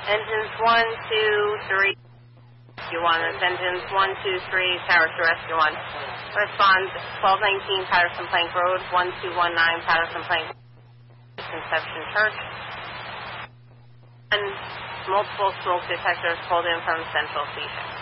Engines 1, 2, 3. Rescue 1. That's engines 1, 2, 3. Paris to Rescue 1. Respond 1219 Patterson Plank Road, 1219 Patterson Plank, Conception Church. And multiple smoke detectors pulled in from Central Station.